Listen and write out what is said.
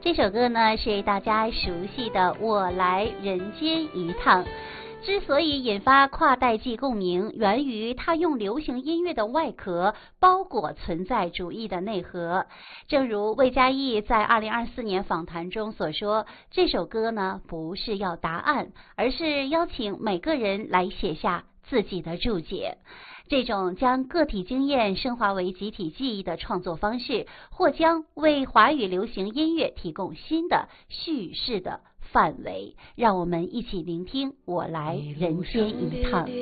这首歌呢是大家熟悉的《我来人间一趟》。之所以引发跨代际共鸣，源于它用流行音乐的外壳包裹存在主义的内核。正如魏嘉艺在2024年访谈中所说，这首歌呢不是要答案，而是邀请每个人来写下自己的注解。这种将个体经验升华为集体记忆的创作方式，或将为华语流行音乐提供新的叙事的范围。让我们一起聆听《我来人间一趟》。